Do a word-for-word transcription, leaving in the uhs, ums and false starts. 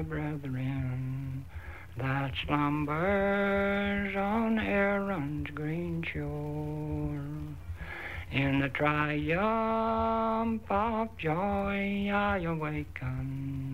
brethren that slumbers on Aaron's green shore. In the triumph of joy I awaken.